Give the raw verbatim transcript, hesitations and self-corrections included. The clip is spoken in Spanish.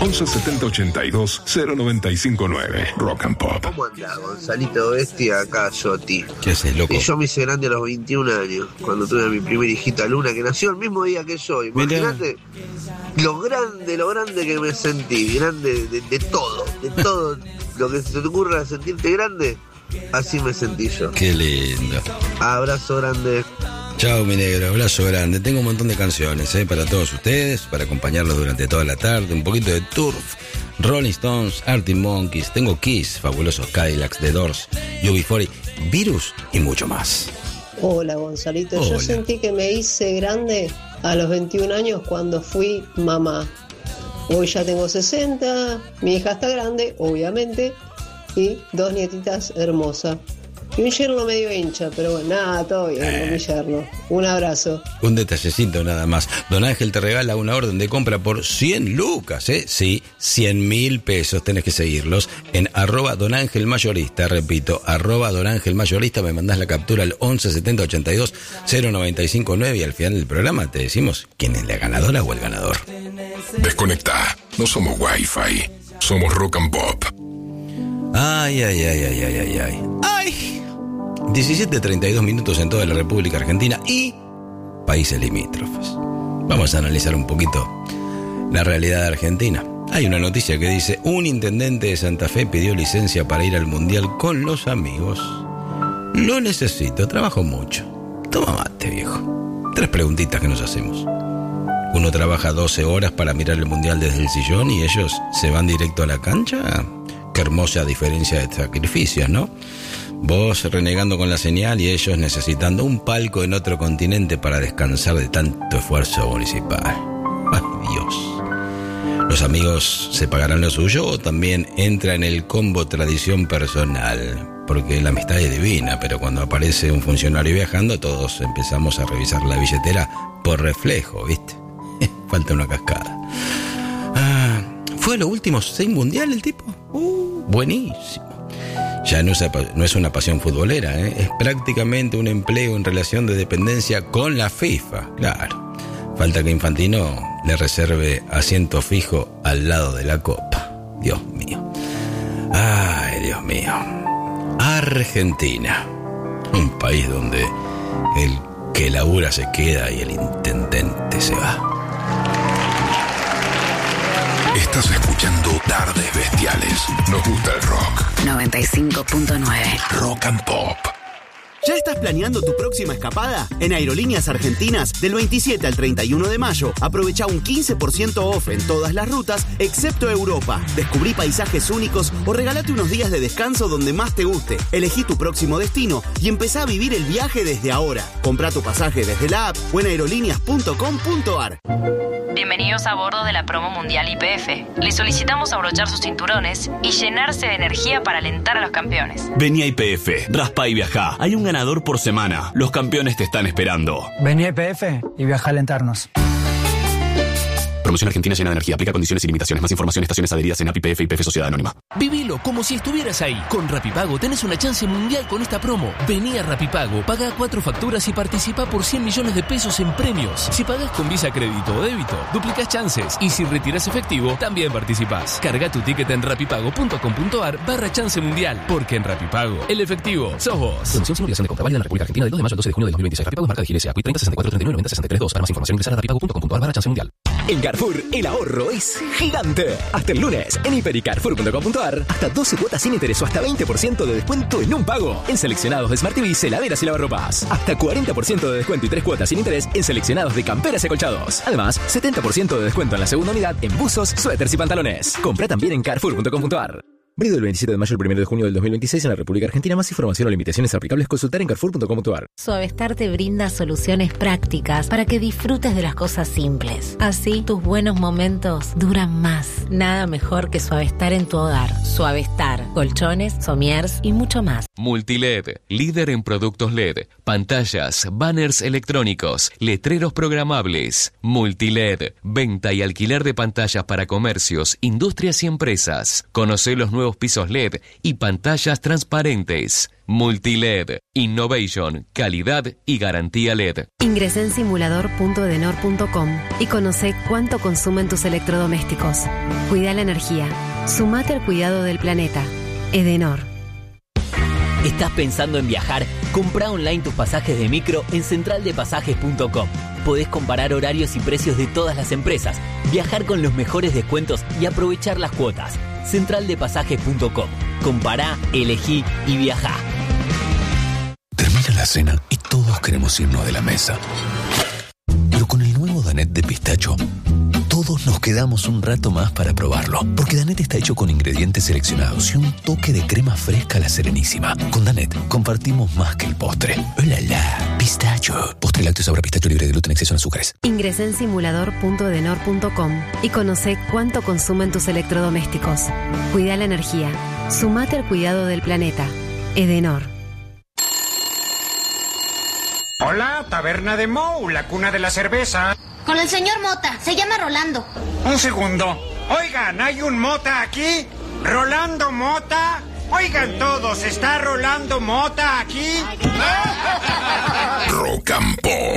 once setenta ochenta y dos cero noventa y cinco nueve. Rock and Pop. ¿Cómo andás, Gonzalito Bestia? Acá, Yoti. ¿Qué haces, loco? Y yo me hice grande a los veintiún años, cuando tuve a mi primera hijita Luna, que nació el mismo día que yo. Imagínate lo grande, lo grande que me sentí. Grande de, de todo, de todo lo que se te ocurra sentirte grande. Así me sentí yo. Qué lindo. Abrazo grande. Chao, mi negro, abrazo grande. Tengo un montón de canciones ¿eh? para todos ustedes, para acompañarlos durante toda la tarde. Un poquito de Turf, Rolling Stones, Arctic Monkeys. Tengo Kiss, fabulosos Cadillacs, The Doors, U B cuarenta, Virus y mucho más. Hola, Gonzalito. Hola. Yo sentí que me hice grande a los veintiún años cuando fui mamá. Hoy ya tengo sesenta, mi hija está grande, obviamente, y dos nietitas hermosas. Y un yerno medio hincha, pero bueno, nada, todo bien eh. con mi yerno. Un abrazo. Un detallecito nada más. Don Ángel te regala una orden de compra por cien lucas, ¿eh? Sí, cien mil pesos. Tenés que seguirlos en arroba Don Ángel Mayorista. Repito, arroba Don Ángel Mayorista. Me mandás la captura al once setenta ochenta y dos cero noventa y cinco nueve y al final del programa te decimos quién es la ganadora o el ganador. Desconecta. No somos Wi-Fi. Somos Rock and Pop. Ay, ay, ay, ay, ay, ay, ay. ¡Ay! diecisiete treinta y dos minutos en toda la República Argentina y países limítrofes. Vamos a analizar un poquito la realidad de Argentina. Hay una noticia que dice: un intendente de Santa Fe pidió licencia para ir al Mundial con los amigos. Lo necesito, trabajo mucho. Toma mate, viejo. Tres preguntitas que nos hacemos. Uno trabaja doce horas para mirar el Mundial desde el sillón y ellos se van directo a la cancha. Qué hermosa diferencia de sacrificios, ¿no? Vos renegando con la señal y ellos necesitando un palco en otro continente para descansar de tanto esfuerzo municipal. ¡Ay, Dios! ¿Los amigos se pagarán lo suyo o también entra en el combo tradición personal? Porque la amistad es divina, pero cuando aparece un funcionario viajando, todos empezamos a revisar la billetera por reflejo, ¿viste? Falta una cascada. Ah, ¿fue a los últimos seis mundiales el tipo? Uh, buenísimo. Ya no es, no es una pasión futbolera, ¿eh? Es prácticamente un empleo en relación de dependencia con la FIFA, claro. Falta que Infantino le reserve asiento fijo al lado de la copa. Dios mío. Ay, Dios mío. Argentina. Un país donde el que labura se queda y el intendente se va. Estás escuchando Tardes Bestiales. Nos gusta el rock. noventa y cinco punto nueve. Rock and Pop. ¿Ya estás planeando tu próxima escapada? En Aerolíneas Argentinas, del veintisiete al treinta y uno de mayo, aprovecha un quince por ciento off en todas las rutas, excepto Europa. Descubrí paisajes únicos o regalate unos días de descanso donde más te guste. Elegí tu próximo destino y empezá a vivir el viaje desde ahora. Comprá tu pasaje desde la app o en aerolíneas punto com punto ar. Bienvenidos a bordo de la promo mundial Y P F. Les solicitamos abrochar sus cinturones y llenarse de energía para alentar a los campeones. Vení a Y P F, raspa y viajá. Hay un ganador por semana. Los campeones te están esperando. Vení a Y P F y viaja a alentarnos. Promoción Argentina llena de energía. Aplica condiciones y limitaciones. Más información, estaciones adheridas en A P I P F y P F Sociedad Anónima. Vivilo como si estuvieras ahí. Con Rapipago tenés una chance mundial con esta promo. Vení a Rapipago, paga cuatro facturas y participa por cien millones de pesos en premios. Si pagás con Visa, crédito o débito, duplicás chances. Y si retirás efectivo, también participás. Carga tu ticket en rapipago punto com punto ar barra chance mundial. Porque en Rapipago, el efectivo sos vos. Promoción sin obligación de compra válida en la República Argentina del dos de mayo al doce de junio del dos mil veintiséis. Rapipago es marca de Gilesia. Q I treinta sesenta y cuatro treinta y nueve noventa sesenta y tres dos. Para más información ingresar a rapipago punto com punto ar barra chance mundial. En Carrefour, el ahorro es gigante. Hasta el lunes, en hiper y carrefour punto com punto ar, hasta doce cuotas sin interés o hasta veinte por ciento de descuento en un pago. En seleccionados de Smart T V, heladeras y lavarropas. Hasta cuarenta por ciento de descuento y tres cuotas sin interés en seleccionados de camperas y acolchados. Además, setenta por ciento de descuento en la segunda unidad en buzos, suéteres y pantalones. Compra también en carrefour punto com punto ar. Válido del veintisiete de mayo al primero de junio del dos mil veintiséis en la República Argentina. Más información o limitaciones aplicables consultar en carrefour punto com punto ar. Suavestar te brinda soluciones prácticas para que disfrutes de las cosas simples. Así, tus buenos momentos duran más. Nada mejor que Suavestar en tu hogar. Suavestar, colchones, somiers y mucho más. Multiled, líder en productos L E D, pantallas, banners electrónicos, letreros programables. Multiled, venta y alquiler de pantallas para comercios, industrias y empresas. Conoce los nuevos nuevos pisos L E D y pantallas transparentes. Multiled, Innovation, calidad y garantía L E D. Ingresé en simulador punto edenor punto com y conoce cuánto consumen tus electrodomésticos. Cuida la energía. Sumate al cuidado del planeta. Edenor. ¿Estás pensando en viajar? Comprá online tus pasajes de micro en central de pasajes punto com. Podés comparar horarios y precios de todas las empresas, viajar con los mejores descuentos y aprovechar las cuotas. central de pasajes punto com. Compará, elegí y viajá. Termina la cena y todos queremos irnos de la mesa. Pero con el nuevo Danette de pistacho, todos nos quedamos un rato más para probarlo. Porque Danette está hecho con ingredientes seleccionados y un toque de crema fresca a la Serenísima. Con Danette compartimos más que el postre. ¡Oh, la, la! Pistacho. Postre lácteo sabor a pistacho libre de gluten, exceso en azúcares. Ingresé en simulador punto edenor punto com y conoce cuánto consumen tus electrodomésticos. Cuida la energía. Sumate al cuidado del planeta. Edenor. Hola, Taberna de Mou, la cuna de la cerveza. Con el señor Mota, se llama Rolando. Un segundo. Oigan, ¿hay un Mota aquí? ¿Rolando Mota? Oigan todos, ¿está Rolando Mota aquí? Rock and Pop.